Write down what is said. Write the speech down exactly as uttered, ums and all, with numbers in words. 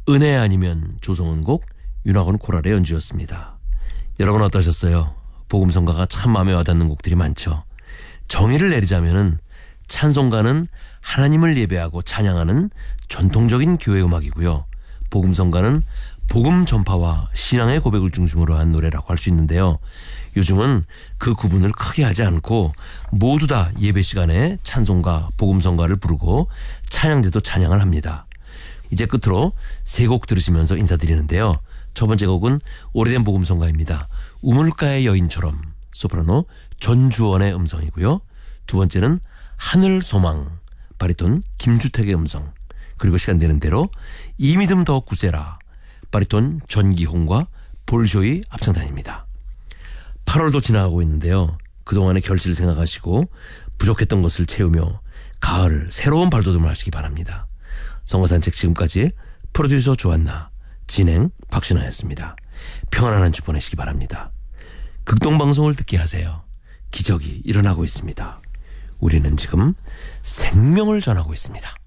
은혜 아니면 조성은 곡, 윤학원 코랄의 연주였습니다. 여러분 어떠셨어요? 복음성가가 참 마음에 와닿는 곡들이 많죠. 정의를 내리자면은 찬송가는 하나님을 예배하고 찬양하는 전통적인 교회 음악이고요. 복음성가는 복음 전파와 신앙의 고백을 중심으로 한 노래라고 할 수 있는데요. 요즘은 그 구분을 크게 하지 않고 모두 다 예배 시간에 찬송가, 복음성가를 부르고 찬양대도 찬양을 합니다. 이제 끝으로 세 곡 들으시면서 인사드리는데요. 첫 번째 곡은 오래된 복음성가입니다. 우물가의 여인처럼, 소프라노 전주원의 음성이고요. 두 번째는 하늘소망, 바리톤 김주택의 음성, 그리고 시간 되는 대로 이 믿음 더 굳세라, 바리톤 전기홍과 볼쇼이 합창단입니다. 팔월도 지나가고 있는데요. 그동안의 결실을 생각하시고 부족했던 것을 채우며 가을 새로운 발돋움을 하시기 바랍니다. 성가산책 지금까지 프로듀서 조한나, 진행 박신하였습니다. 평안한 한 주 보내시기 바랍니다. 극동방송을 듣게 하세요. 기적이 일어나고 있습니다. 우리는 지금 생명을 전하고 있습니다.